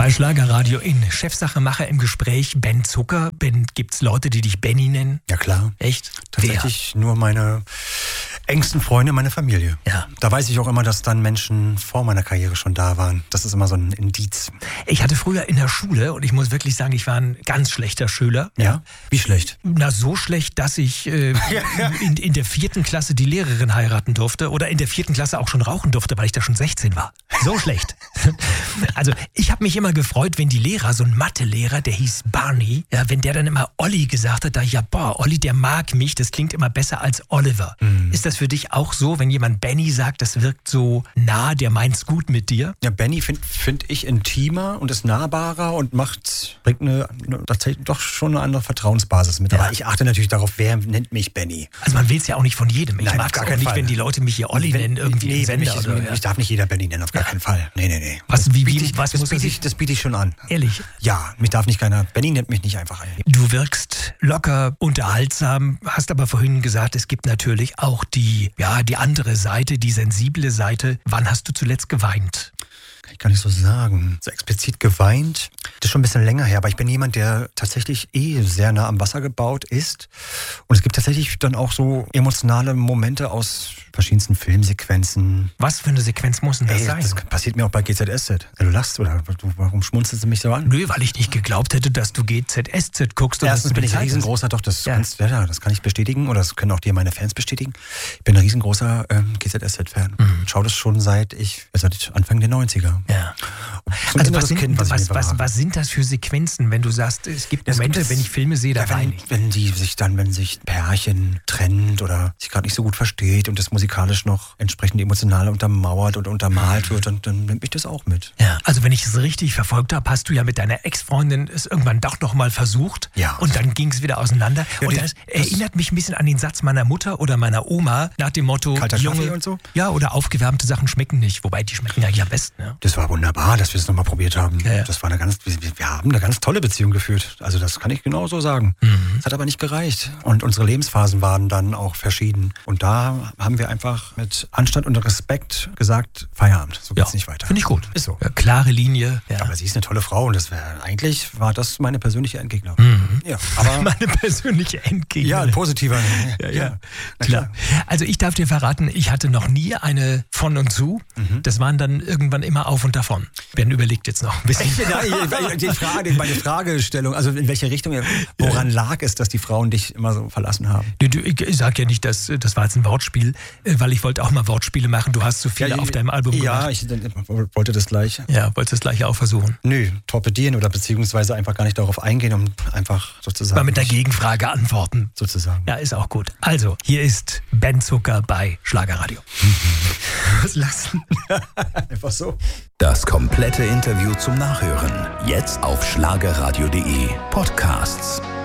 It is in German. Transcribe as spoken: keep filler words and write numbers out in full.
Bei Schlagerradio in Chefsachemacher im Gespräch Ben Zucker. Ben, gibt's Leute, die dich Benny nennen? Ja klar. Echt? Tatsächlich Wer? Nur meine engsten Freunde, meine Familie. Ja. Da weiß ich auch immer, dass dann Menschen vor meiner Karriere schon da waren. Das ist immer so ein Indiz. Ich hatte früher in der Schule, und ich muss wirklich sagen, ich war ein ganz schlechter Schüler. Ja? Wie schlecht? Na, so schlecht, dass ich äh, in, in der vierten Klasse die Lehrerin heiraten durfte oder in der vierten Klasse auch schon rauchen durfte, weil ich da schon sechzehn war. So schlecht. Also ich habe mich immer gefreut, wenn die Lehrer, so ein Mathelehrer, der hieß Barney, ja, wenn der dann immer Olli gesagt hat, da ja, boah, Olli, der mag mich, das klingt immer besser als Oliver. Mhm. Ist das für dich auch so, wenn jemand Benny sagt, das wirkt so nah, der meint's gut mit dir? Ja, Benny finde find ich intimer und ist nahbarer und macht, bringt eine, eine tatsächlich doch schon eine andere Vertrauensbasis mit. Ja. Aber ich achte natürlich darauf, wer nennt mich Benny. Also man will es ja auch nicht von jedem. Ich Nein, mag es auch nicht, Fall. wenn die Leute mich hier Olli wenn, nennen, irgendwie nee, im Sender. Mich, oder, ich, ja. ich darf nicht jeder Benny nennen, auf gar ja. keinen Fall. Nee, nee, nee. Was, wie, wie, ich, was das muss biete ich, das biete ich schon an. Ehrlich? Ja, mich darf nicht keiner, Benny nennt mich nicht einfach ein. Du wirkst locker, unterhaltsam, hast aber vorhin gesagt, es gibt natürlich auch die, ja, die andere Seite, die sensible Seite. Wann hast du zuletzt geweint? Kann ich gar nicht so sagen. So explizit geweint. Das ist schon ein bisschen länger her, aber ich bin jemand, der tatsächlich eh sehr nah am Wasser gebaut ist. Und es gibt tatsächlich dann auch so emotionale Momente aus verschiedensten Filmsequenzen. Was für eine Sequenz muss denn das Ey, sein? Das passiert mir auch bei G Z S Z. Du lachst, oder warum schmunzelst du mich so an? Nö, weil ich nicht geglaubt hätte, dass du G Z S Z guckst. Und Erstens bin ich ein riesengroßer, doch, das, ja. kannst, ja, das kann ich bestätigen, oder das können auch dir meine Fans bestätigen. Ich bin ein riesengroßer ähm, G Z S Z-Fan. Mhm. Schau das schon seit ich, seit Anfang der neunziger. Ja. Also was sind, kind, was, was, was, was sind das für Sequenzen, wenn du sagst, es gibt Momente, es, wenn ich Filme sehe, da ja, wenn, wenn die sich dann, wenn sich ein Pärchen trennt oder sich gerade nicht so gut versteht und das musikalisch noch entsprechend emotional untermauert und untermalt wird, dann, dann nimmt mich das auch mit. Ja, also wenn ich es richtig verfolgt habe, hast du ja mit deiner Ex-Freundin es irgendwann doch noch mal versucht. Ja. Und dann ging es wieder auseinander. Ja, und das, das erinnert mich ein bisschen an den Satz meiner Mutter oder meiner Oma nach dem Motto, kalter Junge, Kaffee und so? Ja, oder aufgewärmte Sachen schmecken nicht. Wobei, die schmecken eigentlich am besten. Ja. Das war wunderbar, dass wir es nochmal probiert haben. Ja, ja. Das war eine ganz, wir, wir haben eine ganz tolle Beziehung geführt. Also das kann ich genau so sagen. Es mhm. hat aber nicht gereicht. Und unsere Lebensphasen waren dann auch verschieden. Und da haben wir einfach mit Anstand und Respekt gesagt, Feierabend, so geht's ja, nicht weiter. Finde ich gut. Ist so. Ja, klare Linie. Ja. Aber sie ist eine tolle Frau und das wäre eigentlich war das meine persönliche Endgegnerin. Mhm. Ja, aber meine persönliche Endgegnerin. Ja, ein positiver. Ja, ja. ja. Klar. Also ich darf dir verraten, ich hatte noch nie eine von und zu. Mhm. Das waren dann irgendwann immer auf und davon. Ben überlegt jetzt noch ein bisschen. Nein, die Frage, meine Fragestellung, also in welche Richtung, woran lag es, dass die Frauen dich immer so verlassen haben? Ich sag ja nicht, dass das war jetzt ein Wortspiel, weil ich wollte auch mal Wortspiele machen. Du hast so viele ja, auf deinem Album ja, gemacht. Ja, ich wollte das Gleiche. Ja, wolltest das Gleiche auch versuchen? Nö, torpedieren oder beziehungsweise einfach gar nicht darauf eingehen, um einfach sozusagen... Mal mit der Gegenfrage antworten. Sozusagen. Ja, ist auch gut. Also, hier ist Ben Zucker bei Schlagerradio. Was lassen? Einfach so. Das komplette Interview zum Nachhören. Jetzt auf schlagerradio punkt de Podcasts.